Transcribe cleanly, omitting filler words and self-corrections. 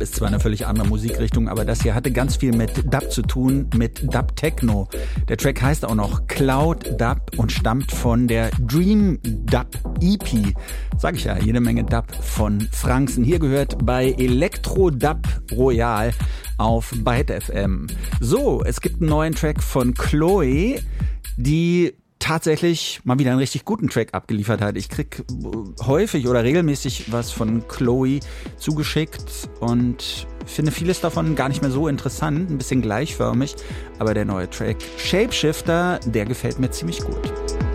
ist zwar eine völlig andere Musikrichtung, aber das hier hatte ganz viel mit Dub zu tun, mit Dub Techno. Der Track heißt auch noch Cloud Dub und stammt von der Dream Dub EP. Sag ich ja, jede Menge Dub von Franksen. Hier gehört bei Elektro Dub Royal auf Byte FM. So, es gibt einen neuen Track von Chloe, die tatsächlich mal wieder einen richtig guten Track abgeliefert hat. Ich krieg häufig oder regelmäßig was von Chloe zugeschickt und finde vieles davon gar nicht mehr so interessant, ein bisschen gleichförmig, aber der neue Track Shapeshifter, der gefällt mir ziemlich gut.